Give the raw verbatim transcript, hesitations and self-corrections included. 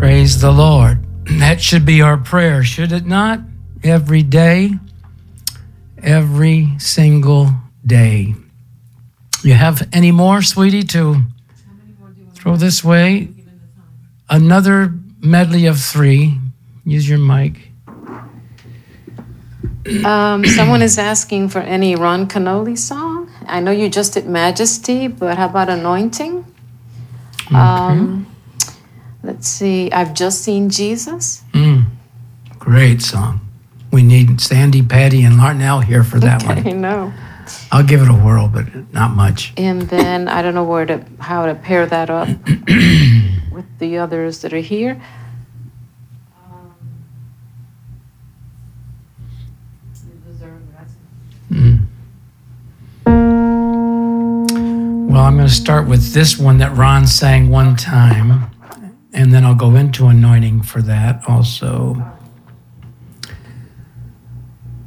Praise the Lord. That should be our prayer, should it not? Every day, every single day. You have any more, sweetie, to throw this way? Another medley of three. Use your mic. Um, someone is asking for any Ron Canoli song. I know you just did Majesty, but how about Anointing? Okay. Um, let's see. I've Just Seen Jesus. Mm, great song. We need Sandy, Patty, and Larnell here for that Okay, one. I know. I'll give it a whirl, but not much. And then I don't know where to how to pair that up with the others that are here. Mm. Well, I'm going to start with this one that Ron sang one time, and then I'll go into anointing for that also.